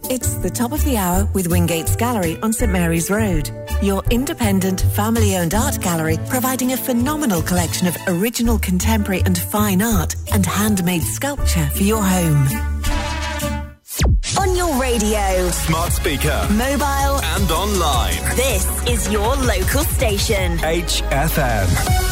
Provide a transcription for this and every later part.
It's the top of the hour with Wingate's Gallery on St Mary's Road. Your independent, family-owned art gallery providing a phenomenal collection of original contemporary and fine art and handmade sculpture for your home. On your radio, smart speaker, mobile and online. This is your local station. HFM.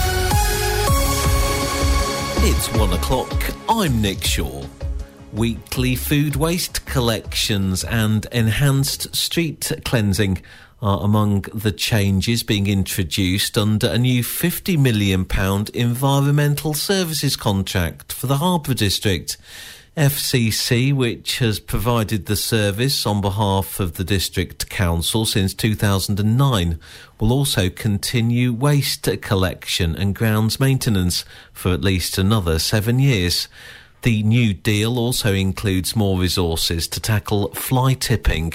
It's 1 o'clock. I'm Nick Shaw. Weekly food waste collections and enhanced street cleansing are among the changes being introduced under a new £50 million environmental services contract for the Harborough District. FCC, which has provided the service on behalf of the District Council since 2009, will also continue waste collection and grounds maintenance for at least another 7 years. The new deal also includes more resources to tackle fly tipping.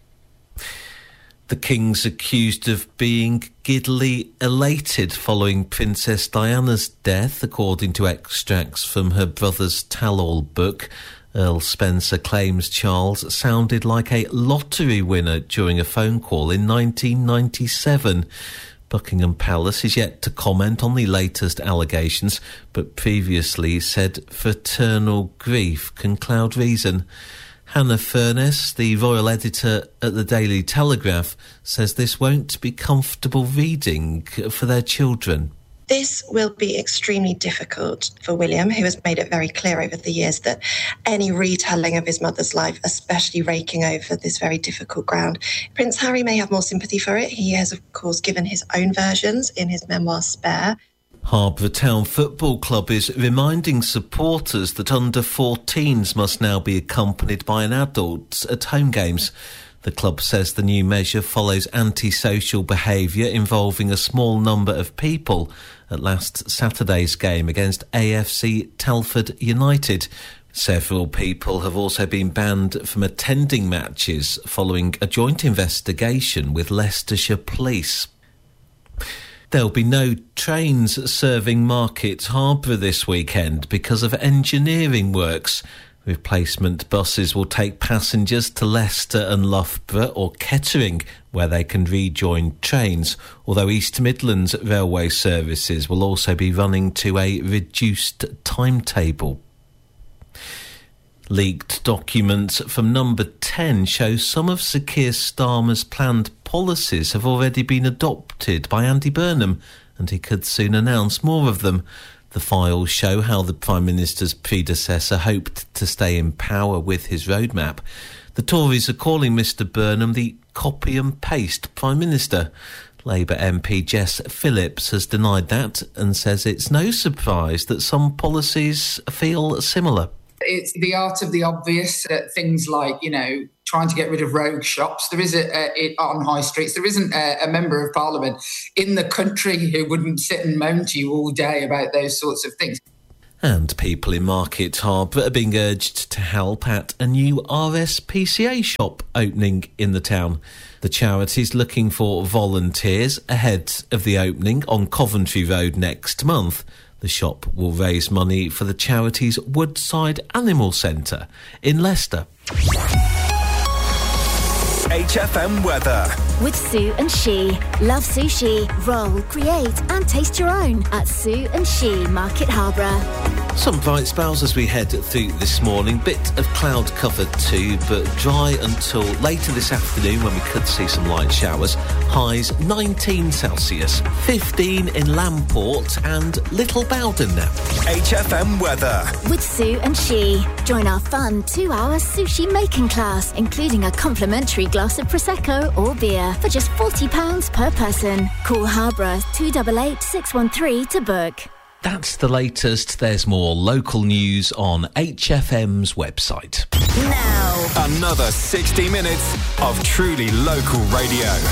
The King's accused of being giddily elated following Princess Diana's death, according to extracts from her brother's tell-all book. Earl Spencer claims Charles sounded like a lottery winner during a phone call in 1997. Buckingham Palace is yet to comment on the latest allegations, but previously said fraternal grief can cloud reason. Hannah Furness, the royal editor at the Daily Telegraph, says this won't be comfortable reading for their children. This will be extremely difficult for William, who has made it very clear over the years that any retelling of his mother's life, especially raking over this very difficult ground, Prince Harry may have more sympathy for it. He has, of course, given his own versions in his memoir Spare. Harborough Town Football Club is reminding supporters that under-14s must now be accompanied by an adult at home games. The club says the new measure follows antisocial behaviour involving a small number of people at last Saturday's game against AFC Telford United. Several people have also been banned from attending matches following a joint investigation with Leicestershire Police. There'll be no trains serving Market Harborough this weekend because of engineering works. Replacement buses will take passengers to Leicester and Loughborough or Kettering, where they can rejoin trains, although East Midlands railway services will also be running to a reduced timetable. Leaked documents from Number 10 show some of Sir Keir Starmer's planned policies have already been adopted by Andy Burnham, and he could soon announce more of them. The files show how the Prime Minister's predecessor hoped to stay in power with his roadmap. The Tories are calling Mr Burnham the copy and paste Prime Minister. Labour MP Jess Phillips has denied that and says it's no surprise that some policies feel similar. It's the art of the obvious, things like, trying to get rid of rogue shops. There is on high streets, there isn't a member of Parliament in the country who wouldn't sit and moan to you all day about those sorts of things. And people in Market Harborough are being urged to help at a new RSPCA shop opening in the town. The charity's looking for volunteers ahead of the opening on Coventry Road next month. The shop will raise money for the charity's Woodside Animal Centre in Leicester. HFM weather. With Sue and She. Love sushi, roll, create and taste your own at Sue and She, Market Harborough. Some bright spells as we head through this morning. Bit of cloud cover too, but dry until later this afternoon when we could see some light showers. Highs 19 Celsius, 15 in Lamport and Little Bowden now. HFM weather. With Sue and She. Join our fun 2-hour sushi making class, including a complimentary glass of Prosecco or beer for just £40 per person. Call Harborough 288 613 to book. That's the latest. There's more local news on HFM's website. Now, another 60 minutes of truly local radio.